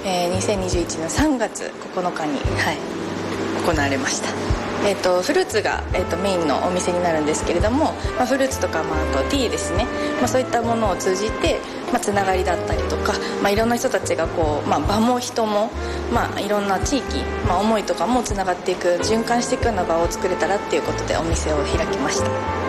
2021年3月9日に、行われました。フルーツが、メインのお店になるんですけれども、フルーツとか、あとティーですね、そういったものを通じて、つながりだったりとか、いろんな人たちがこう、場も人も、いろんな地域、思いとかもつながっていく、循環していくような場を作れたらっていうことでお店を開きました。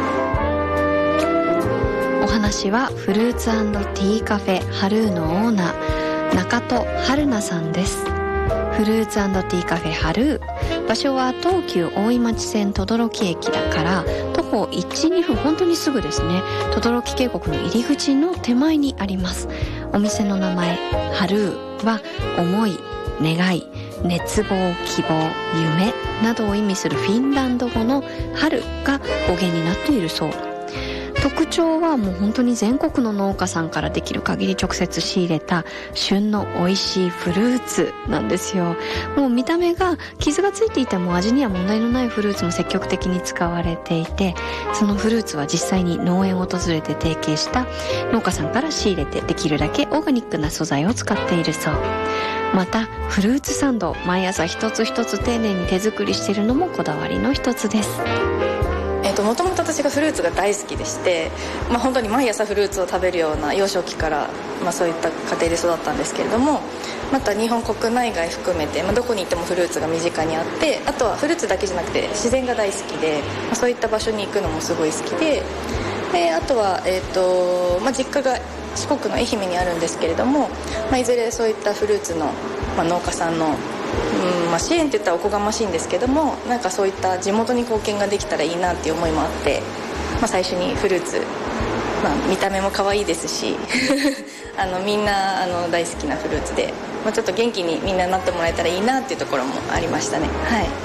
お話はフルーツ&ティーカフェハルーのオーナー中戸春奈さんです。フルーツ&ティーカフェハルー、場所は東急大井町線等々力駅だから徒歩 1,2 分、本当にすぐですね。等々力渓谷の入り口の手前にあります。お店の名前ハルーは思い、願い、熱望、希望、夢などを意味するフィンランド語の春が語源になっているそう。特徴はもう本当に全国の農家さんからできる限り直接仕入れた旬の美味しいフルーツなんですよ。もう見た目が傷がついていても味には問題のないフルーツも積極的に使われていて、そのフルーツは実際に農園を訪れて提携した農家さんから仕入れてできるだけオーガニックな素材を使っているそう。またフルーツサンド、毎朝一つ一つ丁寧に手作りしているのもこだわりの一つです。 もともと私がフルーツが大好きでして、本当に毎朝フルーツを食べるような幼少期から、そういった家庭で育ったんですけれども、また日本国内外含めて、どこに行ってもフルーツが身近にあって、あとはフルーツだけじゃなくて自然が大好きで、そういった場所に行くのもすごい好きで、あとは、実家が四国の愛媛にあるんですけれども、いずれそういったフルーツの、農家さんの支援って言ったらおこがましいんですけども、そういった地元に貢献ができたらいいなっていう思いもあって、最初にフルーツ、見た目も可愛いですしみんな大好きなフルーツで、ちょっと元気にみんななってもらえたらいいなっていうところもありましたね。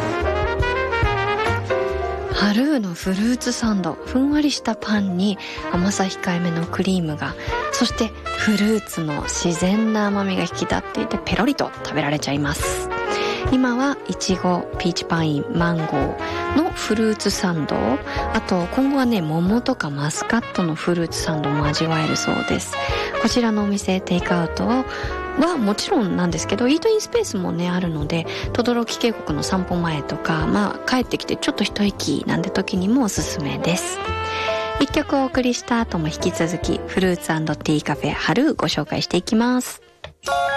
ハルーのフルーツサンド、ふんわりしたパンに甘さ控えめのクリームが、そしてフルーツの自然な甘みが引き立っていてペロリと食べられちゃいます。今はイチゴ、ピーチパイン、マンゴーのフルーツサンド、あと今後はね、桃とかマスカットのフルーツサンドも味わえるそうです。こちらのお店、テイクアウトはもちろんなんですけど、イートインスペースもねあるので、等々力渓谷の散歩前とか、帰ってきてちょっと一息なんて時にもおすすめです。一曲お送りした後も引き続きフルーツ&ティーカフェハルーご紹介していきます。